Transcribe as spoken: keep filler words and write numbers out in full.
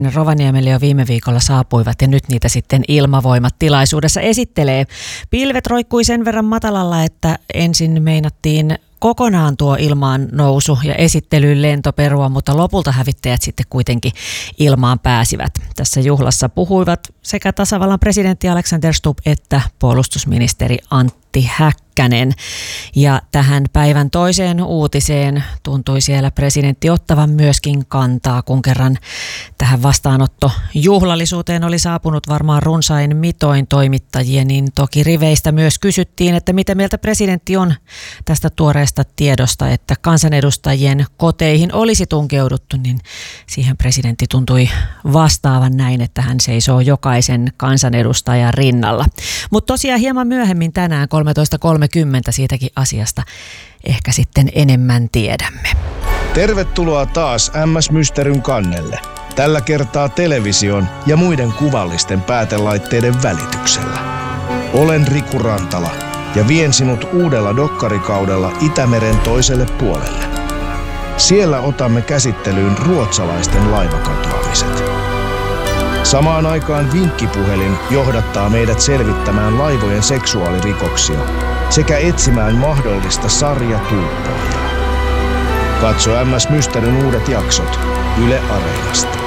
Rovaniemelle jo viime viikolla saapuivat ja nyt niitä sitten Ilmavoimat tilaisuudessa esittelee. Pilvet roikkui sen verran matalalla, että ensin meinattiin kokonaan tuo ilmaan nousu ja esittelyyn lentoperua, mutta lopulta hävittäjät sitten kuitenkin ilmaan pääsivät. Tässä juhlassa puhuivat sekä tasavallan presidentti Alexander Stubb että puolustusministeri Antti Häkkänen. Ja tähän päivän toiseen uutiseen tuntui siellä presidentti ottavan myöskin kantaa, kun kerran tähän vastaanottojuhlallisuuteen oli saapunut varmaan runsain mitoin toimittajia, niin toki riveistä myös kysyttiin, että mitä mieltä presidentti on tästä tuoreesta tiedosta, että kansanedustajien koteihin olisi tunkeuduttu, niin siihen presidentti tuntui vastaavan näin, että hän seisoo jokaisen kansanedustajan rinnalla. Mutta tosiaan hieman myöhemmin tänään kolmetoista kolmekymmentä siitäkin asiasta ehkä sitten enemmän tiedämme. Tervetuloa taas M S Mysteryn kannelle. Tällä kertaa television ja muiden kuvallisten päätelaitteiden välityksellä. Olen Riku Rantala ja vien sinut uudella dokkarikaudella Itämeren toiselle puolelle. Siellä otamme käsittelyyn ruotsalaisten laivakatoamiset. Samaan aikaan vinkkipuhelin johdattaa meidät selvittämään laivojen seksuaalirikoksia sekä etsimään mahdollista sarjatulppaa. Katso M S Mysteryn uudet jaksot Yle Areenasta.